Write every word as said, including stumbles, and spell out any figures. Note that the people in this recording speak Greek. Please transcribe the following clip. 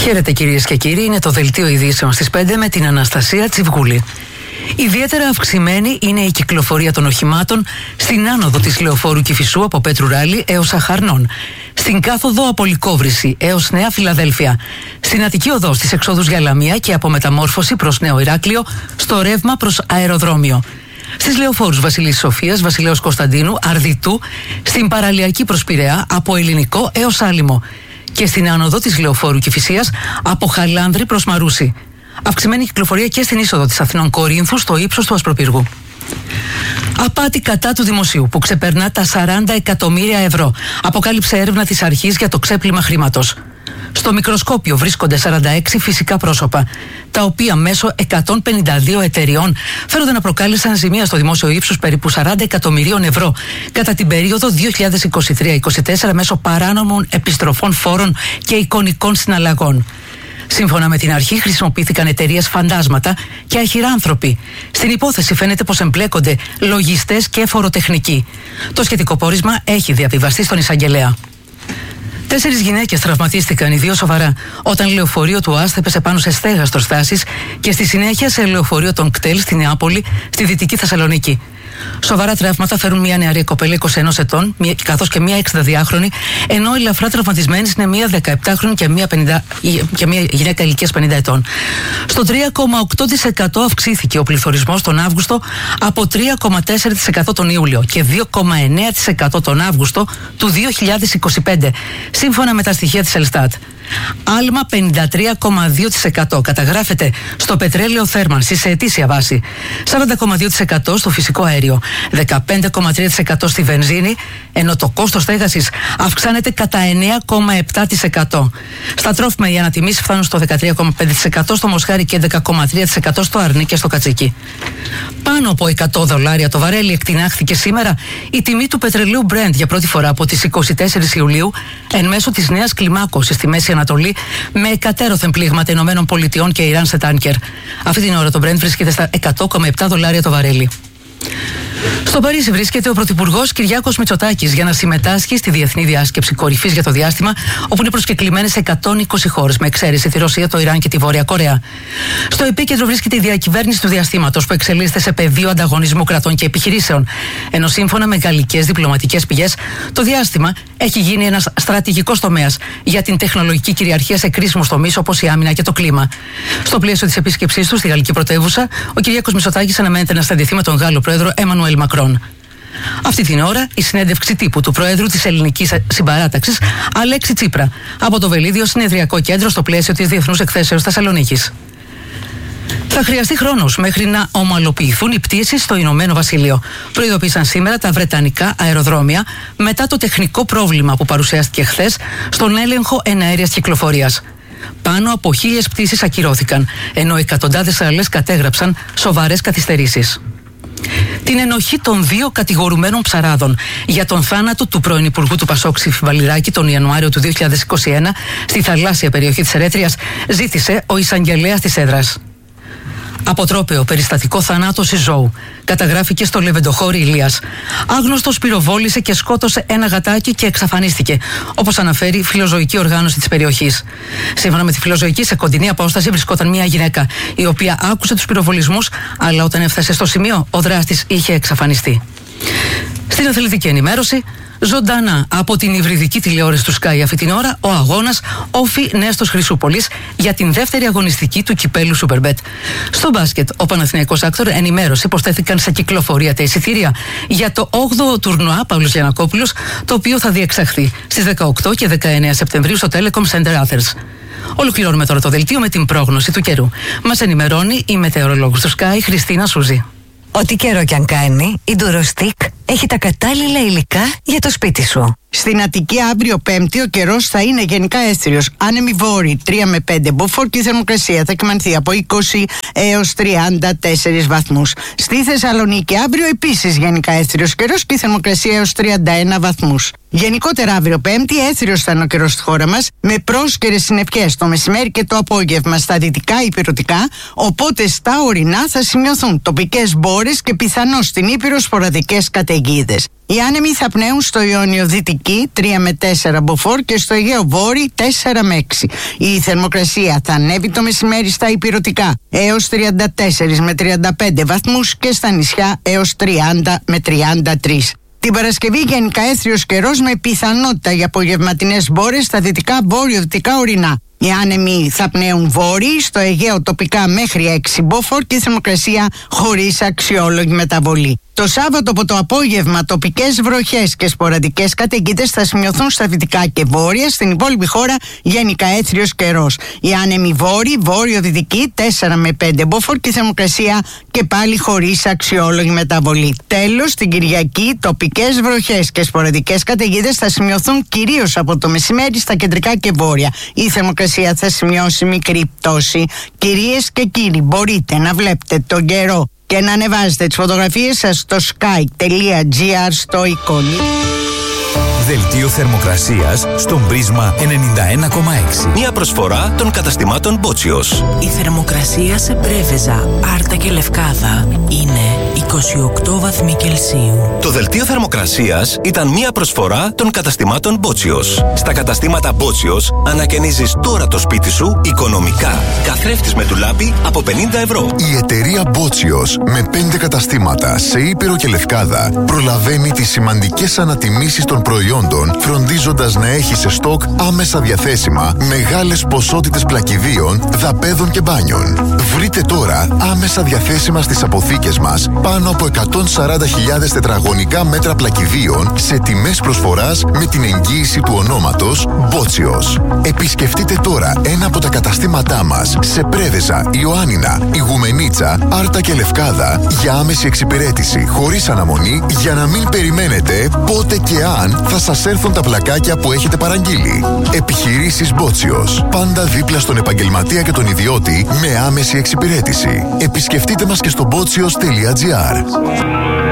Χαίρετε κυρίες και κύριοι, είναι το δελτίο ειδήσεων στις πέντε με την Αναστασία Τσιβγούλη. Ιδιαίτερα αυξημένη είναι η κυκλοφορία των οχημάτων στην άνοδο της Λεωφόρου Κηφισού από Πέτρου Ράλη έως Αχαρνών, στην κάθοδο από Λυκόβρηση έως Νέα Φιλαδέλφια, στην Αττική οδό στις εξόδους για Λαμία και από μεταμόρφωση προς Νέο Ηράκλειο, στο ρεύμα προς αεροδρόμιο. Στις λεωφόρους Βασιλής Σοφίας, Βασιλέως Κωνσταντίνου, Αρδιτού, στην παραλιακή προς Πειραιά, από Ελληνικό έως Άλυμο και στην άνοδο της Λεωφόρου Κηφισίας από Χαλάνδρη προς Μαρούσι. Αυξημένη κυκλοφορία και στην είσοδο της Αθηνών Κορίνθου στο ύψος του Ασπροπύργου. Απάτη κατά του δημοσίου που ξεπερνά τα σαράντα εκατομμύρια ευρώ, αποκάλυψε έρευνα της αρχής για το ξέπλυμα χρήματος. Στο μικροσκόπιο βρίσκονται σαράντα έξι φυσικά πρόσωπα, τα οποία μέσω εκατόν πενήντα δύο εταιριών φέρονται να προκάλεσαν ζημία στο δημόσιο ύψους περίπου σαράντα εκατομμυρίων ευρώ κατά την περίοδο δύο χιλιάδες είκοσι τρία είκοσι τέσσερα μέσω παράνομων επιστροφών φόρων και εικονικών συναλλαγών. Σύμφωνα με την αρχή, χρησιμοποιήθηκαν εταιρείες φαντάσματα και αχυράνθρωποι. Στην υπόθεση φαίνεται πως εμπλέκονται λογιστές και φοροτεχνικοί. Το σχετικό πόρισμα έχει διαβιβαστεί στον εισαγγελέα. Τέσσερις γυναίκες τραυματίστηκαν, οι δύο σοβαρά, όταν λεωφορείο του ΟΑΣΤ έπεσε πάνω σε στέγαστρο στάσης και στη συνέχεια σε λεωφορείο των ΚΤΕΛ στη Νεάπολη, στη Δυτική Θεσσαλονίκη. Σοβαρά τραύματα φέρουν μια νεαρή κοπέλα είκοσι ενός ετών, καθώς και μια εξηνταδυάχρονη, ενώ ελαφρά τραυματισμένες είναι μια δεκαεπτάχρονη και μια, πενήντα, και μια γυναίκα ηλικίας πενήντα ετών. Στο τρία κόμμα οκτώ τοις εκατό αυξήθηκε ο πληθωρισμός τον Αύγουστο από τρία κόμμα τέσσερα τοις εκατό τον Ιούλιο και δύο κόμμα εννέα τοις εκατό τον Αύγουστο του δύο χιλιάδες είκοσι πέντε, σύμφωνα με τα στοιχεία της Ελστάτ. Άλμα πενήντα τρία κόμμα δύο τοις εκατό καταγράφεται στο πετρέλαιο θέρμανσης σε ετήσια βάση, σαράντα κόμμα δύο τοις εκατό στο φυσικό αέριο, δεκαπέντε κόμμα τρία τοις εκατό στη βενζίνη, ενώ το κόστος στέγασης αυξάνεται κατά εννέα κόμμα επτά τοις εκατό. Στα τρόφιμα οι ανατιμήσεις φτάνουν στο δεκατρία κόμμα πέντε τοις εκατό στο μοσχάρι και έντεκα κόμμα τρία τοις εκατό στο αρνί και στο κατσίκι. Πάνω από εκατό δολάρια το βαρέλι εκτινάχθηκε σήμερα η τιμή του πετρελαίου Brent για πρώτη φορά από τις εικοστή τέταρτη Ιουλίου εν μέσω της νέας κλιμάκωσης στη Μέση Ανατολή με εκατέρωθεν πλήγματα Ηνωμένων Πολιτειών και Ιράν σε τάνκερ. Αυτή την ώρα το Brent βρίσκεται στα εκατό κόμμα επτά δολάρια το βαρέλι. Στο Παρίσι βρίσκεται ο Πρωθυπουργός Κυριάκος Μητσοτάκης για να συμμετάσχει στη Διεθνή Διάσκεψη Κορυφής για το Διάστημα, όπου είναι προσκεκλημένες εκατόν είκοσι χώρες, με εξαίρεση τη Ρωσία, το Ιράν και τη Βόρεια Κορέα. Στο επίκεντρο βρίσκεται η διακυβέρνηση του διαστήματος, που εξελίσσεται σε πεδίο ανταγωνισμού κρατών και επιχειρήσεων. Ενώ σύμφωνα με γαλλικές διπλωματικές πηγές, το διάστημα έχει γίνει ένας στρατηγικός τομέας για την τεχνολογική κυριαρχία σε κρίσιμους τομείς όπως η άμυνα και το κλίμα. Στο πλαίσιο της επίσκεψής του στη γαλλική πρωτεύουσα, ο Κυριάκος Μητσοτάκης αναμένεται να συναντηθεί με τον Γάλλο πρόεδρο Εμμανουέλ Μακρόν. Αυτή την ώρα η συνέντευξη τύπου του Προέδρου της Ελληνικής Συμπαράταξης Αλέξη Τσίπρα από το Βελίδιο Συνεδριακό Κέντρο στο πλαίσιο της Διεθνούς Εκθέσεως Θεσσαλονίκης. Θα χρειαστεί χρόνος μέχρι να ομαλοποιηθούν οι πτήσεις στο Ηνωμένο Βασίλειο, προειδοποίησαν σήμερα τα βρετανικά αεροδρόμια μετά το τεχνικό πρόβλημα που παρουσιάστηκε χθες στον έλεγχο εναέριας κυκλοφορίας. Πάνω από χίλιες πτήσεις ακυρώθηκαν, ενώ εκατοντάδες άλλες κατέγραψαν σοβαρές καθυστερήσεις. Την ενοχή των δύο κατηγορουμένων ψαράδων για τον θάνατο του πρώην Υπουργού του Πασόκ Βαλιράκη τον Ιανουάριο του δύο χιλιάδες είκοσι ένα στη θαλάσσια περιοχή της Ερέτριας ζήτησε ο εισαγγελέας της έδρας. Αποτρόπαιο περιστατικό θανάτωση ζώου καταγράφηκε στο Λεβεντοχώρι Ηλίας. Άγνωστος πυροβόλησε και σκότωσε ένα γατάκι και εξαφανίστηκε, όπως αναφέρει η φιλοζωική οργάνωση της περιοχής. Σύμφωνα με τη φιλοζωική, σε κοντινή απόσταση βρισκόταν μια γυναίκα, η οποία άκουσε τους πυροβολισμούς, αλλά όταν έφτασε στο σημείο, ο δράστης είχε εξαφανιστεί. Στην αθλητική ενημέρωση, ζωντανά από την υβριδική τηλεόραση του Sky αυτή την ώρα, ο αγώνας Όφι Νέστος Χρυσούπολης για την δεύτερη αγωνιστική του κυπέλου Superbet. Στο μπάσκετ, ο Παναθηναϊκός Άκτορ ενημέρωσε πως τέθηκαν σε κυκλοφορία τα εισιτήρια για το όγδοο τουρνουά Παύλος Γιαννακόπουλος, το οποίο θα διεξαχθεί στις δεκαοκτώ και δεκαεννέα Σεπτεμβρίου στο Telecom Center Athens. Ολοκληρώνουμε τώρα το δελτίο με την πρόγνωση του καιρού. Μας ενημερώνει η μετεωρολόγος του Sky, Χριστίνα Σούζη. Ό,τι καιρό κι αν κάνει, η Durostic έχει τα κατάλληλα υλικά για το σπίτι σου. Στην Αττική αύριο Πέμπτη ο καιρός θα είναι γενικά αίσθριος. Άνεμοι βόρειοι τρία με πέντε μποφόρ και η θερμοκρασία θα κυμανθεί από είκοσι έως τριάντα τέσσερις βαθμούς. Στη Θεσσαλονίκη αύριο επίσης γενικά αίσθριος καιρός και η θερμοκρασία έως τριάντα ένα βαθμούς. Γενικότερα αύριο Πέμπτη αίσθριος θα είναι ο καιρός στη χώρα μας, με πρόσκαιρες συννεφιές το μεσημέρι και το απόγευμα στα δυτικά υπηρετικά, οπότε στα ορεινά θα σημειωθούν τοπικές μπόρες και πιθανώς στην Ήπειρο σποραδικές καταιγίδες. καταιγίδες. Οι άνεμοι θα πνέουν στο Ιόνιο Δυτική τρία με τέσσερα μποφόρ και στο Αιγαίο Βόρειο τέσσερα με έξι. Η θερμοκρασία θα ανέβει το μεσημέρι στα ηπειρωτικά έως τριάντα τέσσερα με τριάντα πέντε βαθμούς και στα νησιά έως τριάντα με τριάντα τρία. Την Παρασκευή γενικά έθριος καιρός με πιθανότητα για απογευματινές μπόρες στα δυτικά βόρειο-δυτικά ορεινά. Οι άνεμοι θα πνέουν βόρειοι, στο Αιγαίο τοπικά μέχρι έξι μποφόρ και η θερμοκρασία χωρίς αξιόλογη μεταβολή. Το Σάββατο από το απόγευμα τοπικές βροχές και σποραδικές καταιγίδες θα σημειωθούν στα δυτικά και βόρεια, στην υπόλοιπη χώρα γενικά έθριος καιρός. Οι άνεμοι βόρειοι, βόρειο-δυτικοί τέσσερα με πέντε μποφόρ και η θερμοκρασία και πάλι χωρίς αξιόλογη μεταβολή. Τέλος, την Κυριακή τοπικές βροχές και σποραδικές καταιγίδες θα σημειωθούν κυρίως από το μεσημέρι στα κεντρικά και βόρεια. Η θερμοκρασία θα σημειώσει μικρή πτώση. Κυρίες και κύριοι, μπορείτε να βλέπετε τον καιρό και να ανεβάζετε τις φωτογραφίες σας στο sky τελεία gr στο εικόνι. Δελτίο θερμοκρασίας στον Πρίσμα ενενήντα ένα κόμμα έξι. Μια προσφορά των καταστημάτων Μπότσιος. Η θερμοκρασία σε Πρέβεζα, Άρτα και Λευκάδα είναι είκοσι οκτώ βαθμοί Κελσίου. Το δελτίο θερμοκρασίας ήταν μια προσφορά των καταστημάτων Μπότσιος. Στα καταστήματα Μπότσιος ανακαινίζεις τώρα το σπίτι σου οικονομικά. Καθρέφτης με ντουλάπι από πενήντα ευρώ. Η εταιρεία Μπότσιος με πέντε καταστήματα σε Ήπειρο και Λευκάδα προλαβαίνει τις σημαντικές ανατιμήσεις των προϊόντων, φροντίζοντας να έχει σε στόκ άμεσα διαθέσιμα μεγάλες ποσότητες πλακιδίων, δαπέδων και μπάνιων. Βρείτε τώρα άμεσα διαθέσιμα στις αποθήκες μας πάνω από εκατόν σαράντα χιλιάδες τετραγωνικά μέτρα πλακιδίων σε τιμές προσφοράς με την εγγύηση του ονόματος Μπότσιος. Επισκεφτείτε τώρα ένα από τα καταστήματά μας σε Πρέβεζα, Ιωάννινα, Ιγουμενίτσα, Άρτα και Λευκάδα για άμεση εξυπηρέτηση χωρίς αναμονή, για να μην περιμένετε πότε και αν θα σας έρθουν τα πλακάκια που έχετε παραγγείλει. Επιχειρήσεις Μπότσιος. Πάντα δίπλα στον επαγγελματία και τον ιδιώτη με άμεση εξυπηρέτηση. Επισκεφτείτε μας και στο μπότσιος τελεία gr.